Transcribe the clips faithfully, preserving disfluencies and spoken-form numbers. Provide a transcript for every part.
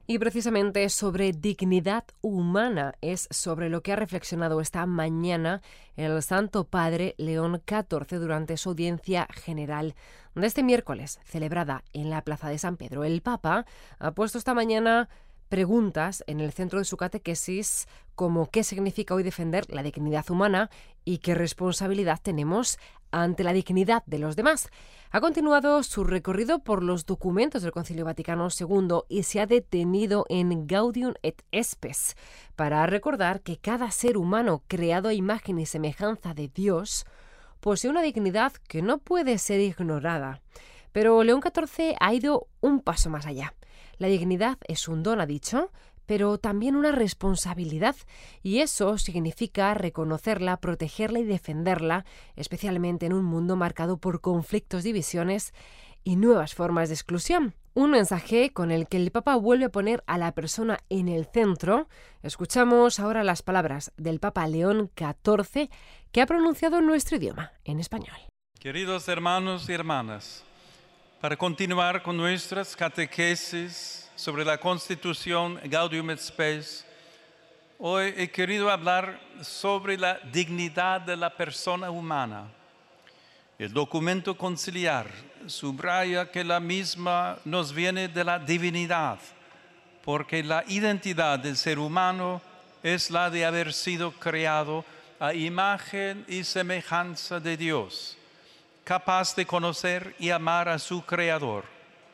Y precisamente sobre dignidad humana es sobre lo que ha reflexionado esta mañana el Santo Padre León catorce durante su audiencia general de este miércoles, celebrada en la Plaza de San Pedro. El Papa ha puesto esta mañana preguntas en el centro de su catequesis como qué significa hoy defender la dignidad humana y qué responsabilidad tenemos ante la dignidad de los demás. Ha continuado su recorrido por los documentos del Concilio Vaticano segundo y se ha detenido en Gaudium et Spes para recordar que cada ser humano creado a imagen y semejanza de Dios posee una dignidad que no puede ser ignorada. Pero León catorce ha ido un paso más allá. La dignidad es un don, ha dicho, pero también una responsabilidad, y eso significa reconocerla, protegerla y defenderla, especialmente en un mundo marcado por conflictos, divisiones y nuevas formas de exclusión. Un mensaje con el que el Papa vuelve a poner a la persona en el centro. Escuchamos ahora las palabras del Papa León catorce, que ha pronunciado en nuestro idioma, en español. Queridos hermanos y hermanas, para continuar con nuestras catequesis sobre la Constitución Gaudium et Spes, hoy he querido hablar sobre la dignidad de la persona humana. El documento conciliar subraya que la misma nos viene de la divinidad, porque la identidad del ser humano es la de haber sido creado a imagen y semejanza de Dios, capaz de conocer y amar a su Creador.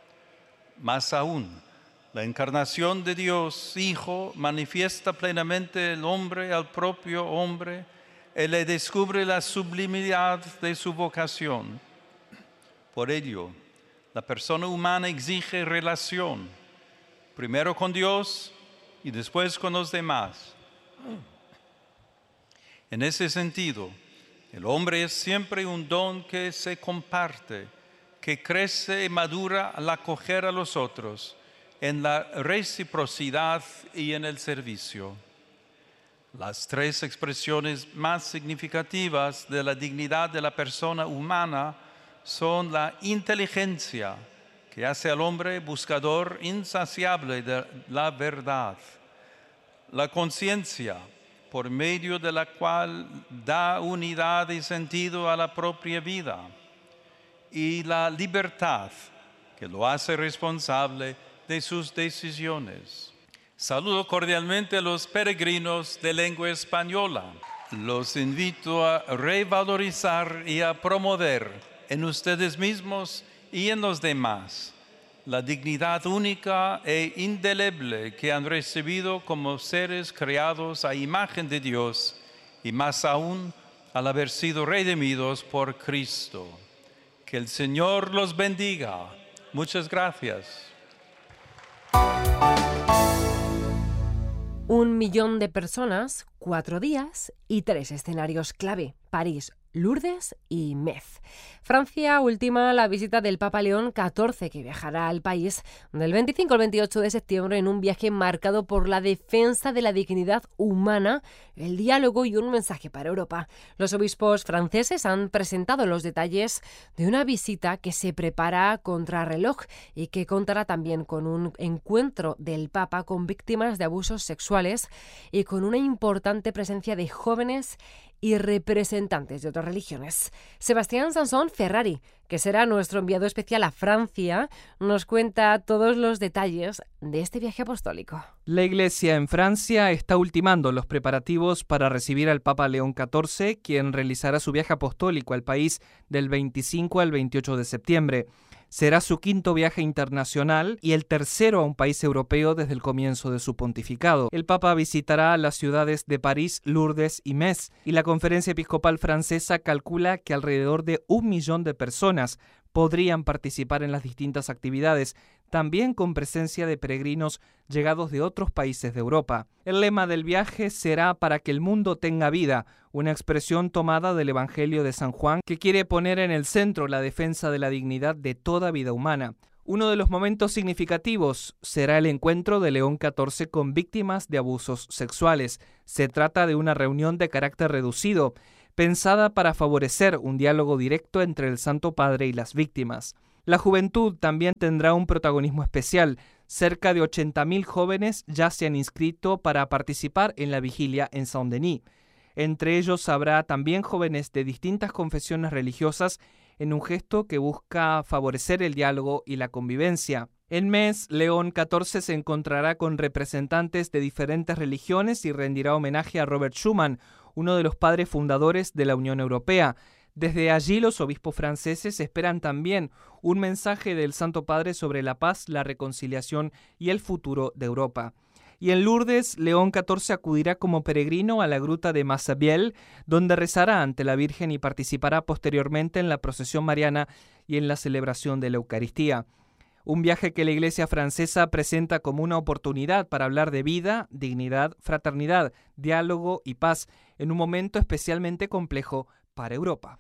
Más aún, la encarnación de Dios, Hijo, manifiesta plenamente el hombre al propio hombre y le descubre la sublimidad de su vocación. Por ello, la persona humana exige relación, primero con Dios y después con los demás. En ese sentido, el hombre es siempre un don que se comparte, que crece y madura al acoger a los otros, en la reciprocidad y en el servicio. Las tres expresiones más significativas de la dignidad de la persona humana son la inteligencia, que hace al hombre buscador insaciable de la verdad, la conciencia, por medio de la cual da unidad y sentido a la propia vida, y la libertad, que lo hace responsable de sus decisiones. Saludo cordialmente a los peregrinos de lengua española. Los invito a revalorizar y a promover en ustedes mismos y en los demás la dignidad única e indeleble que han recibido como seres creados a imagen de Dios y más aún al haber sido redimidos por Cristo. Que el Señor los bendiga. Muchas gracias. Un millón de personas, cuatro días y tres escenarios clave: París, Lourdes y Metz. Francia ultima la visita del Papa León catorce, que viajará al país del veinticinco al veintiocho de septiembre en un viaje marcado por la defensa de la dignidad humana, el diálogo y un mensaje para Europa. Los obispos franceses han presentado los detalles de una visita que se prepara contrarreloj y que contará también con un encuentro del Papa con víctimas de abusos sexuales y con una importante presencia de jóvenes y representantes de otras religiones. Sebastián Sansón Ferrari, que será nuestro enviado especial a Francia, nos cuenta todos los detalles de este viaje apostólico. La Iglesia en Francia está ultimando los preparativos para recibir al Papa León catorce, quien realizará su viaje apostólico al país del veinticinco al veintiocho de septiembre. Será su quinto viaje internacional y el tercero a un país europeo desde el comienzo de su pontificado. El Papa visitará las ciudades de París, Lourdes y Metz, y la Conferencia Episcopal Francesa calcula que alrededor de un millón de personas podrían participar en las distintas actividades, también con presencia de peregrinos llegados de otros países de Europa. El lema del viaje será "Para que el mundo tenga vida", una expresión tomada del Evangelio de San Juan que quiere poner en el centro la defensa de la dignidad de toda vida humana. Uno de los momentos significativos será el encuentro de León catorce con víctimas de abusos sexuales. Se trata de una reunión de carácter reducido, pensada para favorecer un diálogo directo entre el Santo Padre y las víctimas. La juventud también tendrá un protagonismo especial. cerca de ochenta mil jóvenes ya se han inscrito para participar en la vigilia en Saint-Denis. Entre ellos habrá también jóvenes de distintas confesiones religiosas en un gesto que busca favorecer el diálogo y la convivencia. En Metz, León catorce se encontrará con representantes de diferentes religiones y rendirá homenaje a Robert Schuman, uno de los padres fundadores de la Unión Europea. Desde allí los obispos franceses esperan también un mensaje del Santo Padre sobre la paz, la reconciliación y el futuro de Europa. Y en Lourdes, León catorce acudirá como peregrino a la gruta de Massabielle, donde rezará ante la Virgen y participará posteriormente en la procesión mariana y en la celebración de la Eucaristía. Un viaje que la Iglesia francesa presenta como una oportunidad para hablar de vida, dignidad, fraternidad, diálogo y paz en un momento especialmente complejo para Europa.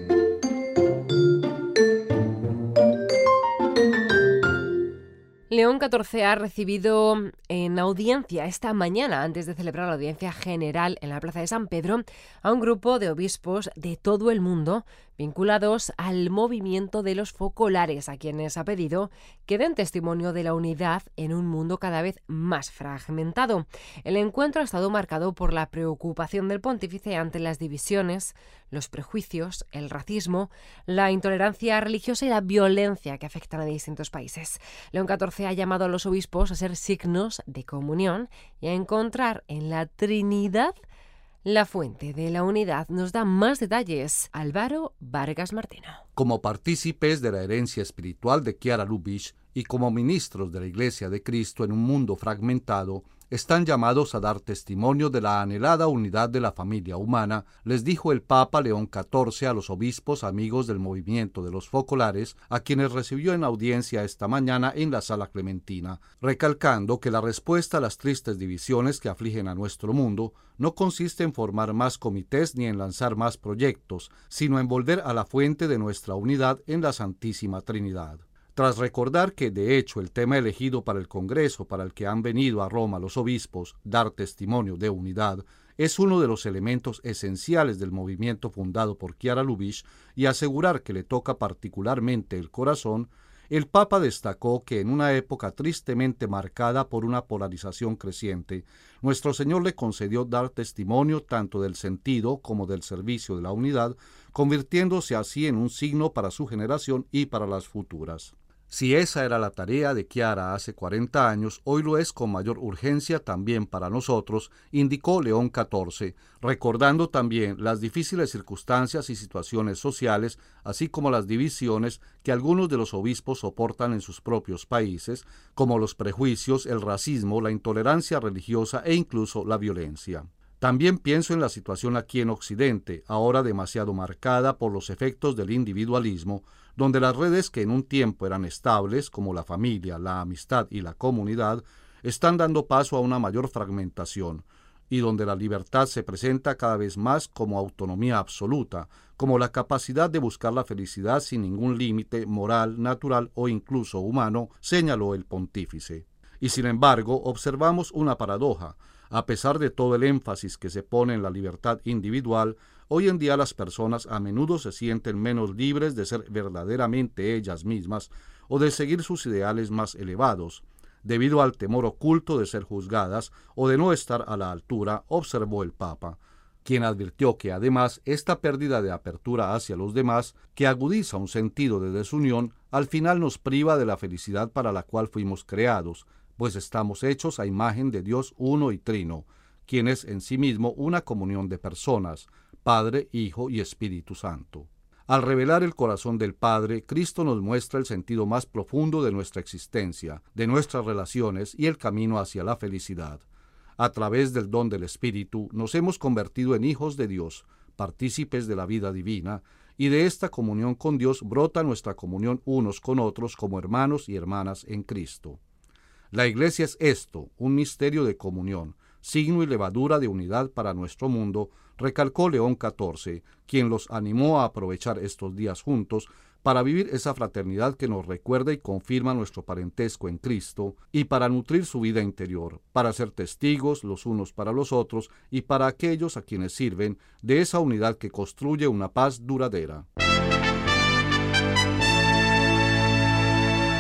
León catorce ha recibido en audiencia esta mañana, antes de celebrar la audiencia general en la Plaza de San Pedro, a un grupo de obispos de todo el mundo vinculados al movimiento de los focolares, a quienes ha pedido que den testimonio de la unidad en un mundo cada vez más fragmentado. El encuentro ha estado marcado por la preocupación del pontífice ante las divisiones, los prejuicios, el racismo, la intolerancia religiosa y la violencia que afectan a distintos países. León catorce ha llamado a los obispos a ser signos de comunión y a encontrar en la Trinidad la fuente de la unidad. Nos da más detalles Álvaro Vargas Martino. Como partícipes de la herencia espiritual de Chiara Lubich y como ministros de la Iglesia de Cristo en un mundo fragmentado, están llamados a dar testimonio de la anhelada unidad de la familia humana, les dijo el Papa León catorce a los obispos amigos del movimiento de los focolares, a quienes recibió en audiencia esta mañana en la Sala Clementina, recalcando que la respuesta a las tristes divisiones que afligen a nuestro mundo no consiste en formar más comités ni en lanzar más proyectos, sino en volver a la fuente de nuestra unidad en la Santísima Trinidad. Tras recordar que, de hecho, el tema elegido para el Congreso para el que han venido a Roma los obispos, dar testimonio de unidad, es uno de los elementos esenciales del movimiento fundado por Chiara Lubich y asegurar que le toca particularmente el corazón, el Papa destacó que en una época tristemente marcada por una polarización creciente, nuestro Señor le concedió dar testimonio tanto del sentido como del servicio de la unidad, convirtiéndose así en un signo para su generación y para las futuras. Si esa era la tarea de Chiara hace cuarenta años, hoy lo es con mayor urgencia también para nosotros, indicó León catorce, recordando también las difíciles circunstancias y situaciones sociales, así como las divisiones que algunos de los obispos soportan en sus propios países, como los prejuicios, el racismo, la intolerancia religiosa e incluso la violencia. También pienso en la situación aquí en Occidente, ahora demasiado marcada por los efectos del individualismo, donde las redes que en un tiempo eran estables, como la familia, la amistad y la comunidad, están dando paso a una mayor fragmentación, y donde la libertad se presenta cada vez más como autonomía absoluta, como la capacidad de buscar la felicidad sin ningún límite moral, natural o incluso humano, señaló el pontífice. Y sin embargo, observamos una paradoja. A pesar de todo el énfasis que se pone en la libertad individual, hoy en día las personas a menudo se sienten menos libres de ser verdaderamente ellas mismas o de seguir sus ideales más elevados, debido al temor oculto de ser juzgadas o de no estar a la altura, observó el Papa, quien advirtió que además esta pérdida de apertura hacia los demás, que agudiza un sentido de desunión, al final nos priva de la felicidad para la cual fuimos creados, pues estamos hechos a imagen de Dios uno y trino, quien es en sí mismo una comunión de personas, Padre, Hijo y Espíritu Santo. Al revelar el corazón del Padre, Cristo nos muestra el sentido más profundo de nuestra existencia, de nuestras relaciones y el camino hacia la felicidad. A través del don del Espíritu nos hemos convertido en hijos de Dios, partícipes de la vida divina, y de esta comunión con Dios brota nuestra comunión unos con otros como hermanos y hermanas en Cristo. La Iglesia es esto, un misterio de comunión, signo y levadura de unidad para nuestro mundo, recalcó León catorce, quien los animó a aprovechar estos días juntos para vivir esa fraternidad que nos recuerda y confirma nuestro parentesco en Cristo, y para nutrir su vida interior, para ser testigos los unos para los otros y para aquellos a quienes sirven de esa unidad que construye una paz duradera.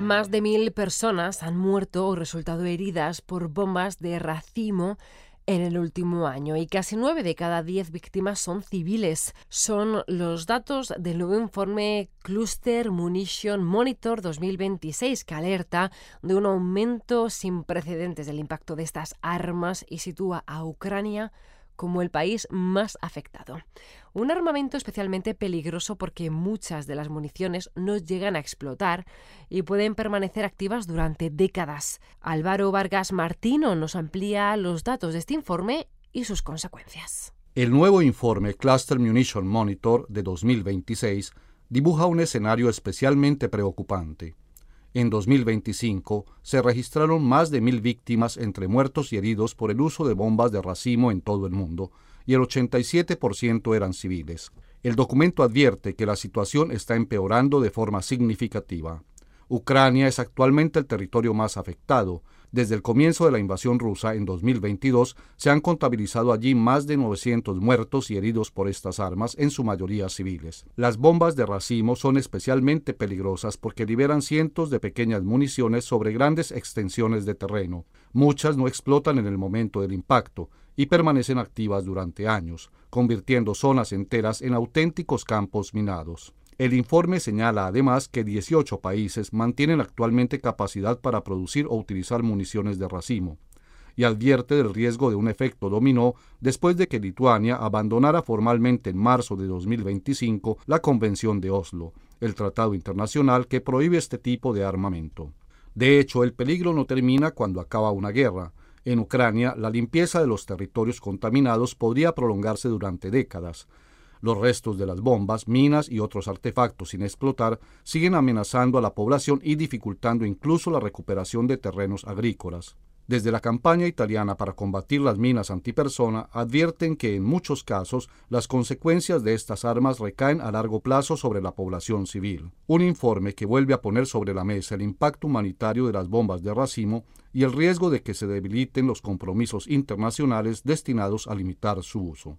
Más de mil personas han muerto o resultado heridas por bombas de racimo en el último año y casi nueve de cada diez víctimas son civiles. Son los datos del nuevo informe Cluster Munition Monitor dos mil veintiséis, que alerta de un aumento sin precedentes del impacto de estas armas y sitúa a Ucrania como el país más afectado. Un armamento especialmente peligroso porque muchas de las municiones no llegan a explotar y pueden permanecer activas durante décadas. Álvaro Vargas Martino nos amplía los datos de este informe y sus consecuencias. El nuevo informe Cluster Munition Monitor de dos mil veintiséis dibuja un escenario especialmente preocupante. En dos mil veinticinco se registraron más de mil víctimas entre muertos y heridos por el uso de bombas de racimo en todo el mundo, y el ochenta y siete por ciento eran civiles. El documento advierte que la situación está empeorando de forma significativa. Ucrania es actualmente el territorio más afectado. Desde el comienzo de la invasión rusa en dos mil veintidós se han contabilizado allí más de novecientos muertos y heridos por estas armas, en su mayoría civiles. Las bombas de racimo son especialmente peligrosas porque liberan cientos de pequeñas municiones sobre grandes extensiones de terreno. Muchas no explotan en el momento del impacto y permanecen activas durante años, convirtiendo zonas enteras en auténticos campos minados. El informe señala además que dieciocho países mantienen actualmente capacidad para producir o utilizar municiones de racimo, y advierte del riesgo de un efecto dominó después de que Lituania abandonara formalmente en marzo de dos mil veinticinco la Convención de Oslo, el tratado internacional que prohíbe este tipo de armamento. De hecho, el peligro no termina cuando acaba una guerra. En Ucrania, la limpieza de los territorios contaminados podría prolongarse durante décadas. Los restos de las bombas, minas y otros artefactos sin explotar siguen amenazando a la población y dificultando incluso la recuperación de terrenos agrícolas. Desde la campaña italiana para combatir las minas antipersona advierten que en muchos casos las consecuencias de estas armas recaen a largo plazo sobre la población civil. Un informe que vuelve a poner sobre la mesa el impacto humanitario de las bombas de racimo y el riesgo de que se debiliten los compromisos internacionales destinados a limitar su uso.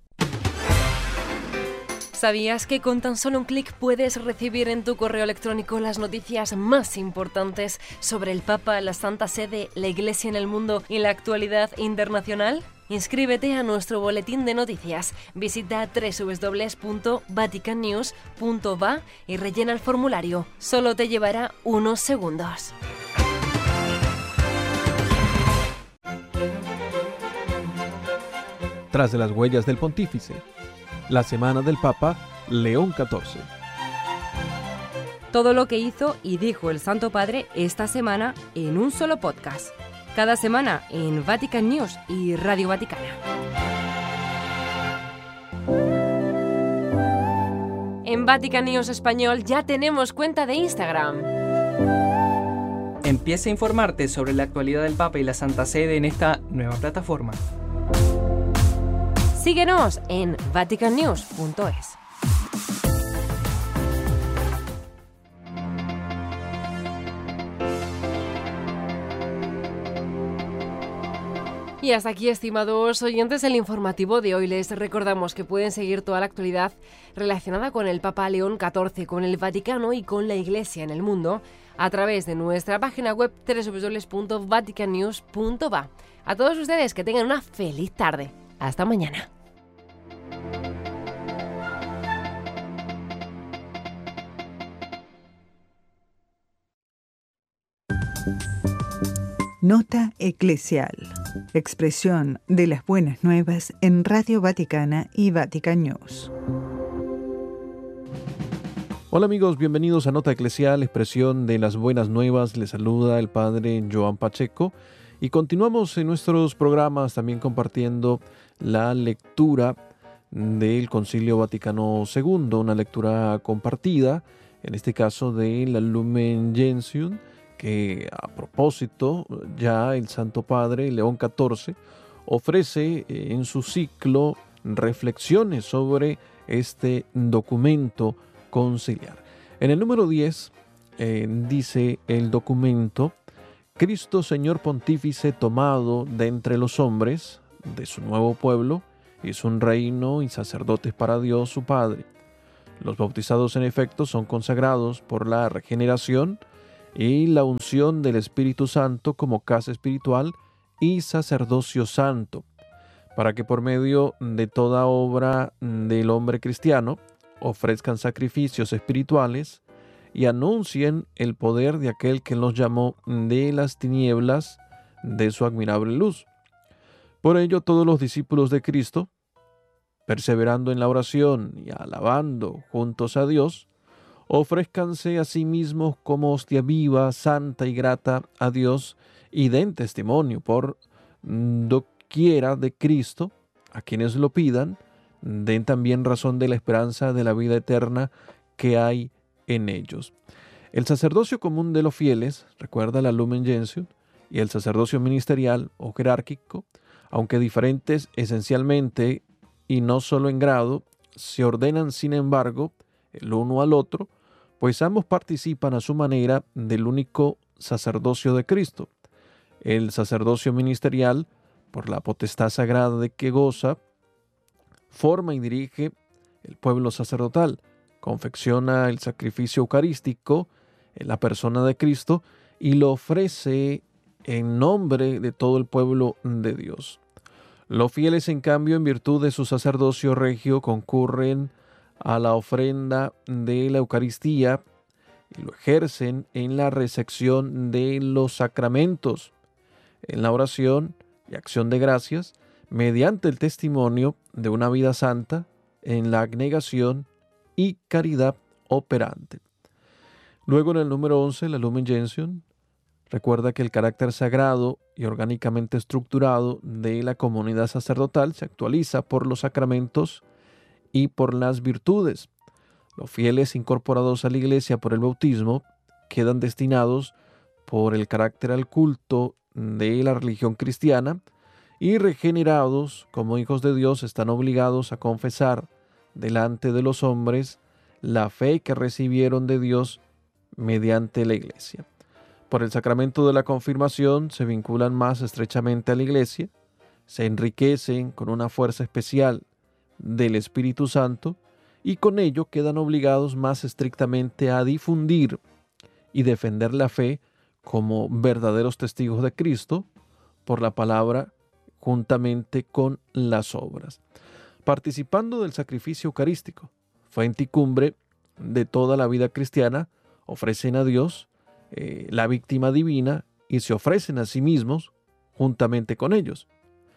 ¿Sabías que con tan solo un clic puedes recibir en tu correo electrónico las noticias más importantes sobre el Papa, la Santa Sede, la Iglesia en el mundo y la actualidad internacional? Inscríbete a nuestro boletín de noticias. Visita doble u doble u doble u punto vatican news punto va y rellena el formulario. Solo te llevará unos segundos. Tras de las huellas del Pontífice. La semana del Papa León catorce. Todo lo que hizo y dijo el Santo Padre esta semana en un solo podcast. Cada semana en Vatican News y Radio Vaticana. En Vatican News Español ya tenemos cuenta de Instagram. Empieza a informarte sobre la actualidad del Papa y la Santa Sede en esta nueva plataforma. Síguenos en vatican news punto es. Y hasta aquí, estimados oyentes, el informativo de hoy. Les recordamos que pueden seguir toda la actualidad relacionada con el Papa León catorce, con el Vaticano y con la Iglesia en el mundo a través de nuestra página web doble u doble u doble u punto vatican news punto va. A todos ustedes que tengan una feliz tarde. Hasta mañana. Nota eclesial. Expresión de las buenas nuevas en Radio Vaticana y Vatican News. Hola amigos, bienvenidos a Nota Eclesial, expresión de las buenas nuevas. Les saluda el padre Joan Pacheco y continuamos en nuestros programas también compartiendo la lectura del Concilio Vaticano segundo, una lectura compartida, en este caso de la Lumen Gentium, que a propósito ya el Santo Padre León catorce ofrece en su ciclo reflexiones sobre este documento conciliar. En el número diez eh, dice el documento: Cristo Señor Pontífice tomado de entre los hombres, de su nuevo pueblo, hizo un reino y sacerdotes para Dios su Padre. Los bautizados en efecto son consagrados por la regeneración y la unción del Espíritu Santo como casa espiritual y sacerdocio santo, para que por medio de toda obra del hombre cristiano ofrezcan sacrificios espirituales y anuncien el poder de aquel que los llamó de las tinieblas de su admirable luz. Por ello, todos los discípulos de Cristo, perseverando en la oración y alabando juntos a Dios, ofrézcanse a sí mismos como hostia viva, santa y grata a Dios, y den testimonio por doquiera de Cristo a quienes lo pidan. Den también razón de la esperanza de la vida eterna que hay en ellos. El sacerdocio común de los fieles, recuerda la Lumen Gentium, y el sacerdocio ministerial o jerárquico, aunque diferentes esencialmente y no solo en grado, se ordenan sin embargo el uno al otro, pues ambos participan a su manera del único sacerdocio de Cristo. El sacerdocio ministerial, por la potestad sagrada de que goza, forma y dirige el pueblo sacerdotal, confecciona el sacrificio eucarístico en la persona de Cristo y lo ofrece en nombre de todo el pueblo de Dios. Los fieles, en cambio, en virtud de su sacerdocio regio, concurren a la ofrenda de la Eucaristía y lo ejercen en la recepción de los sacramentos, en la oración y acción de gracias, mediante el testimonio de una vida santa, en la abnegación y caridad operante. Luego, en el número once, la Lumen Gentium recuerda que el carácter sagrado y orgánicamente estructurado de la comunidad sacerdotal se actualiza por los sacramentos y por las virtudes. Los fieles incorporados a la Iglesia por el bautismo quedan destinados por el carácter al culto de la religión cristiana y regenerados como hijos de Dios están obligados a confesar delante de los hombres la fe que recibieron de Dios mediante la Iglesia. Por el sacramento de la confirmación se vinculan más estrechamente a la Iglesia, se enriquecen con una fuerza especial del Espíritu Santo y con ello quedan obligados más estrictamente a difundir y defender la fe como verdaderos testigos de Cristo por la palabra juntamente con las obras, participando del sacrificio eucarístico, fuente y cumbre de toda la vida cristiana. Ofrecen a Dios eh, la víctima divina y se ofrecen a sí mismos juntamente con ellos.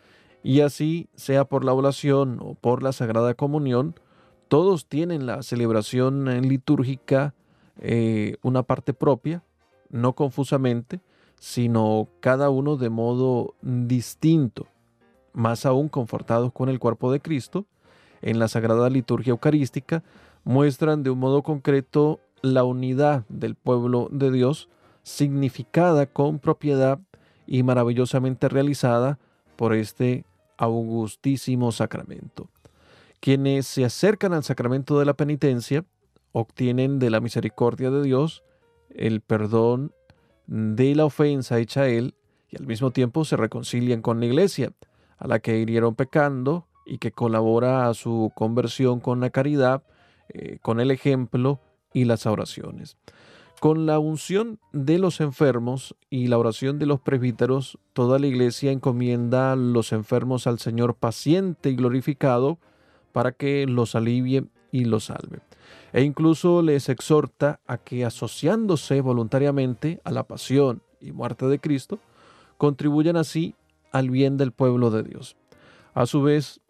Y así, sea por la oblación o por la Sagrada Comunión, todos tienen la celebración litúrgica eh, una parte propia, no confusamente, sino cada uno de modo distinto, más aún confortados con el cuerpo de Cristo. En la Sagrada Liturgia Eucarística muestran de un modo concreto la unidad del pueblo de Dios, significada con propiedad y maravillosamente realizada por este augustísimo sacramento. Quienes se acercan al sacramento de la penitencia obtienen de la misericordia de Dios el perdón de la ofensa hecha a Él y al mismo tiempo se reconcilian con la Iglesia, a la que hirieron pecando y que colabora a su conversión con la caridad, eh, con el ejemplo y las oraciones. Con la unción de los enfermos y la oración de los presbíteros, toda la Iglesia encomienda a los enfermos al Señor paciente y glorificado para que los alivie y los salve. E incluso les exhorta a que, asociándose voluntariamente a la pasión y muerte de Cristo, contribuyan así al bien del pueblo de Dios. A su vez,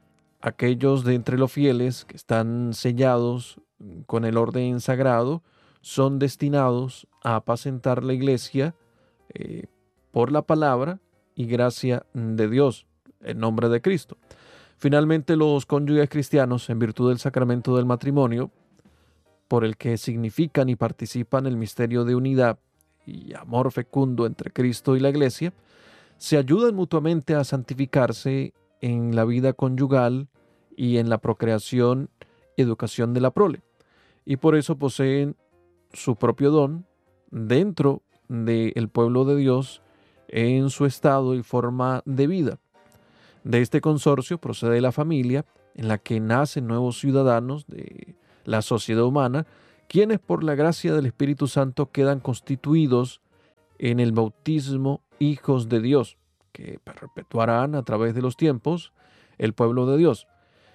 aquellos de entre los fieles que están sellados con el orden sagrado son destinados a apacentar la Iglesia eh, por la palabra y gracia de Dios, en nombre de Cristo. Finalmente, los cónyuges cristianos, en virtud del sacramento del matrimonio, por el que significan y participan el misterio de unidad y amor fecundo entre Cristo y la Iglesia, se ayudan mutuamente a santificarse en la vida conyugal y en la procreación y educación de la prole, y por eso poseen su propio don dentro del pueblo de Dios en su estado y forma de vida. De este consorcio procede la familia, en la que nacen nuevos ciudadanos de la sociedad humana quienes por la gracia del Espíritu Santo quedan constituidos en el bautismo hijos de Dios, que perpetuarán a través de los tiempos el pueblo de Dios.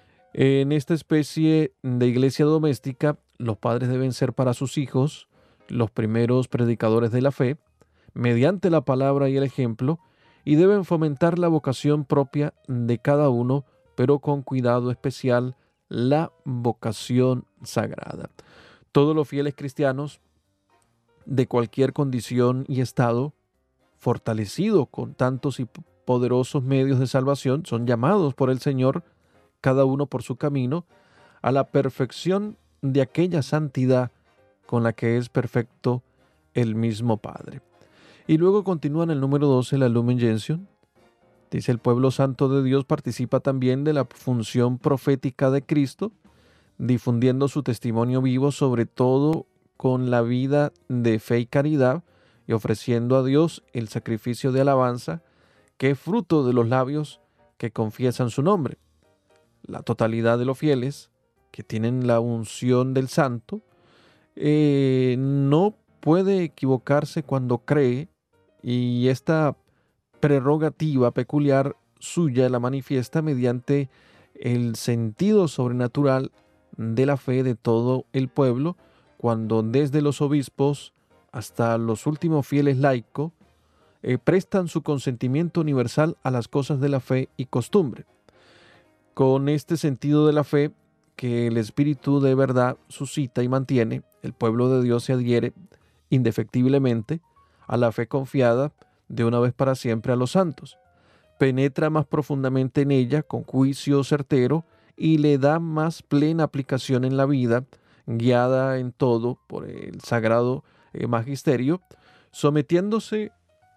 En esta especie de iglesia doméstica, los padres deben ser para sus hijos los primeros predicadores de la fe, mediante la palabra y el ejemplo, y deben fomentar la vocación propia de cada uno, pero con cuidado especial la vocación sagrada. Todos los fieles cristianos de cualquier condición y estado, fortalecidos con tantos y poderosos medios de salvación, son llamados por el Señor, cada uno por su camino, a la perfección de aquella santidad con la que es perfecto el mismo Padre. Y luego continúa en el número doce la Lumen Gentium. Dice: el pueblo santo de Dios participa también de la función profética de Cristo, difundiendo su testimonio vivo, sobre todo con la vida de fe y caridad, y ofreciendo a Dios el sacrificio de alabanza, que es fruto de los labios que confiesan su nombre. La totalidad de los fieles que tienen la unción del santo eh, no puede equivocarse cuando cree, y esta prerrogativa peculiar suya la manifiesta mediante el sentido sobrenatural de la fe de todo el pueblo, cuando desde los obispos hasta los últimos fieles laicos eh, prestan su consentimiento universal a las cosas de la fe y costumbre. Con este sentido de la fe que el Espíritu de verdad suscita y mantiene, el pueblo de Dios se adhiere indefectiblemente a la fe confiada de una vez para siempre a los santos, penetra más profundamente en ella con juicio certero y le da más plena aplicación en la vida, guiada en todo por el sagrado eh, magisterio, sometiéndose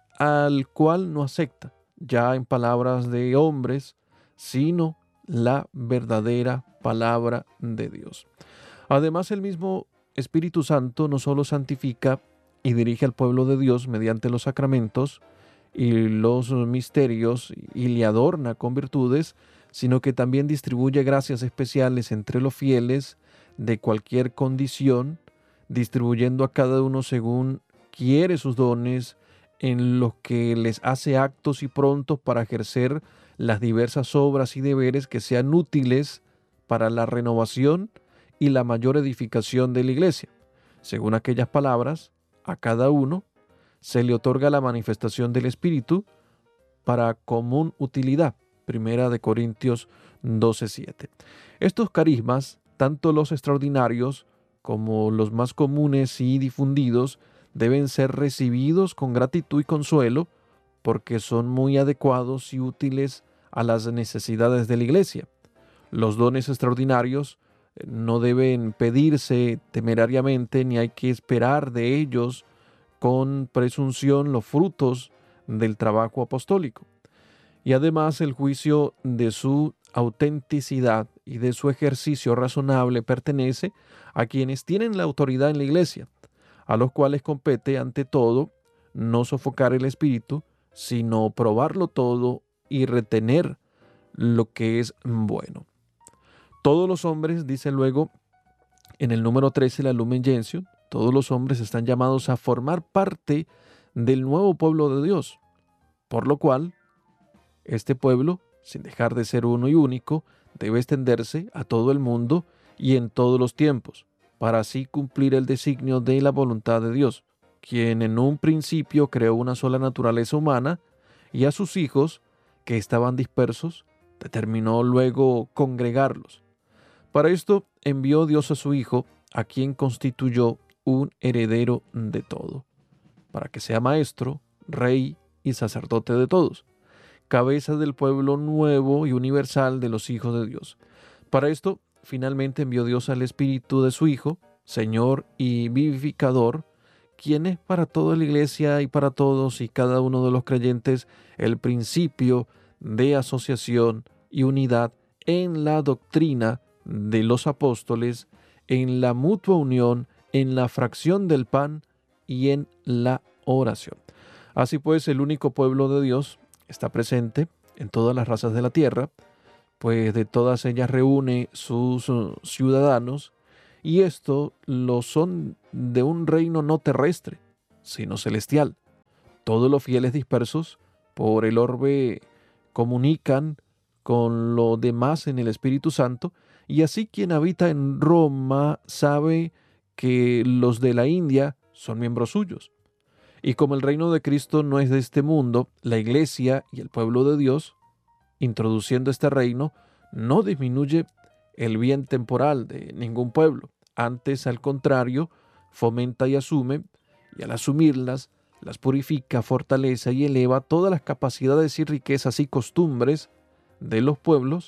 al cual no acepta, ya en palabras de hombres, sino la verdadera palabra de Dios. Además, el mismo Espíritu Santo no solo santifica y dirige al pueblo de Dios mediante los sacramentos y los misterios y le adorna con virtudes, sino que también distribuye gracias especiales entre los fieles de cualquier condición, distribuyendo a cada uno según quiere sus dones, en los que les hace actos y prontos para ejercer las diversas obras y deberes que sean útiles para la renovación y la mayor edificación de la Iglesia. Según aquellas palabras, a cada uno se le otorga la manifestación del Espíritu para común utilidad. Primera de Corintios doce siete. Estos carismas, tanto los extraordinarios como los más comunes y difundidos, deben ser recibidos con gratitud y consuelo, porque son muy adecuados y útiles a las necesidades de la Iglesia. Los dones extraordinarios no deben pedirse temerariamente, ni hay que esperar de ellos con presunción los frutos del trabajo apostólico. Y además el juicio de su autenticidad y de su ejercicio razonable pertenece a quienes tienen la autoridad en la Iglesia, a los cuales compete ante todo no sofocar el espíritu, sino probarlo todo y retener lo que es bueno. Todos los hombres, dice luego en el número trece la Lumen Gentium, todos los hombres están llamados a formar parte del nuevo pueblo de Dios, por lo cual este pueblo, sin dejar de ser uno y único, debe extenderse a todo el mundo y en todos los tiempos, para así cumplir el designio de la voluntad de Dios, quien en un principio creó una sola naturaleza humana, y a sus hijos, que estaban dispersos, determinó luego congregarlos. Para esto envió Dios a su Hijo, a quien constituyó un heredero de todo, para que sea maestro, rey y sacerdote de todos, cabeza del pueblo nuevo y universal de los hijos de Dios. Para esto, finalmente envió Dios al Espíritu de su Hijo, Señor y vivificador, quien es para toda la Iglesia y para todos y cada uno de los creyentes el principio de asociación y unidad en la doctrina de los apóstoles, en la mutua unión, en la fracción del pan y en la oración. Así pues, el único pueblo de Dios está presente en todas las razas de la tierra, pues de todas ellas reúne sus ciudadanos, y esto lo son de un reino no terrestre, sino celestial. Todos los fieles dispersos por el orbe comunican con lo demás en el Espíritu Santo, y así quien habita en Roma sabe que los de la India son miembros suyos. Y como el reino de Cristo no es de este mundo, la Iglesia y el pueblo de Dios, introduciendo este reino, no disminuye el bien temporal de ningún pueblo. Antes, al contrario, fomenta y asume, y al asumirlas, las purifica, fortalece y eleva todas las capacidades y riquezas y costumbres de los pueblos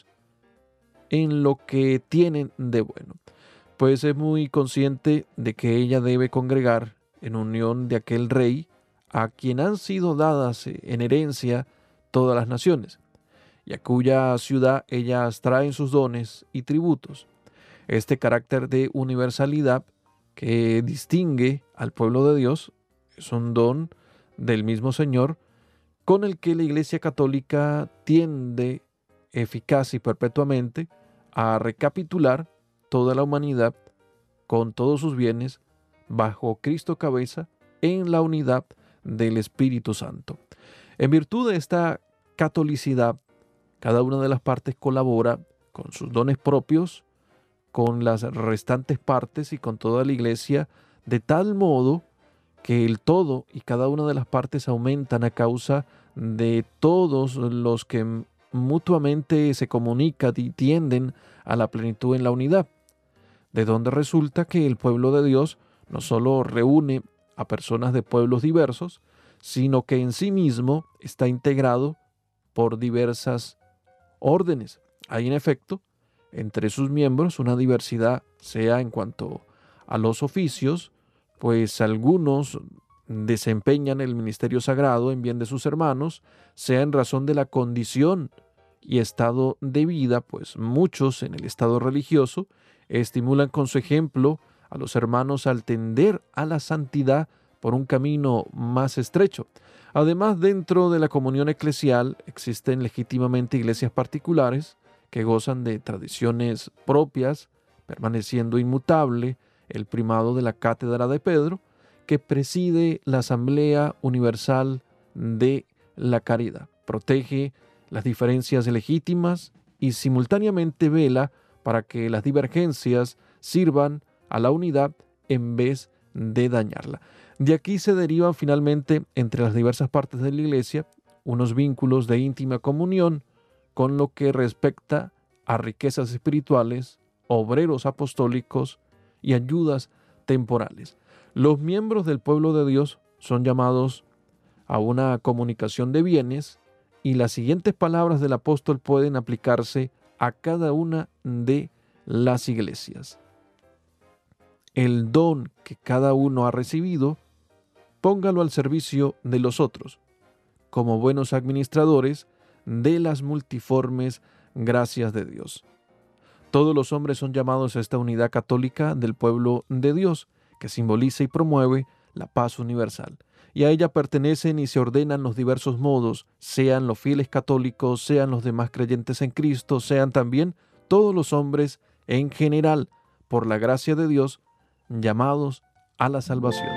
en lo que tienen de bueno. Pues es muy consciente de que ella debe congregar en unión de aquel rey a quien han sido dadas en herencia todas las naciones, y a cuya ciudad ellas traen sus dones y tributos. Este carácter de universalidad que distingue al pueblo de Dios es un don del mismo Señor, con el que la Iglesia Católica tiende eficaz y perpetuamente a recapitular toda la humanidad con todos sus bienes bajo Cristo cabeza en la unidad del Espíritu Santo. En virtud de esta catolicidad, cada una de las partes colabora con sus dones propios, con las restantes partes y con toda la Iglesia, de tal modo que el todo y cada una de las partes aumentan a causa de todos los que mutuamente se comunican y tienden a la plenitud en la unidad, de donde resulta que el pueblo de Dios no solo reúne a personas de pueblos diversos, sino que en sí mismo está integrado por diversas órdenes. Hay en efecto entre sus miembros una diversidad, sea en cuanto a los oficios, pues algunos desempeñan el ministerio sagrado en bien de sus hermanos, sea en razón de la condición y estado de vida, pues muchos en el estado religioso estimulan con su ejemplo a los hermanos al tender a la santidad por un camino más estrecho. Además, dentro de la comunión eclesial existen legítimamente iglesias particulares que gozan de tradiciones propias, permaneciendo inmutable el primado de la cátedra de Pedro, que preside la Asamblea Universal de la Caridad, protege las diferencias legítimas y simultáneamente vela para que las divergencias sirvan a la unidad en vez de dañarla. De aquí se derivan finalmente entre las diversas partes de la Iglesia unos vínculos de íntima comunión con lo que respecta a riquezas espirituales, obreros apostólicos y ayudas temporales. Los miembros del pueblo de Dios son llamados a una comunicación de bienes, y las siguientes palabras del apóstol pueden aplicarse a cada una de las iglesias. El don que cada uno ha recibido, póngalo al servicio de los otros, como buenos administradores de las multiformes gracias de Dios. Todos los hombres son llamados a esta unidad católica del pueblo de Dios, que simboliza y promueve la paz universal. Y a ella pertenecen y se ordenan los diversos modos, sean los fieles católicos, sean los demás creyentes en Cristo, sean también todos los hombres en general, por la gracia de Dios, llamados a la salvación.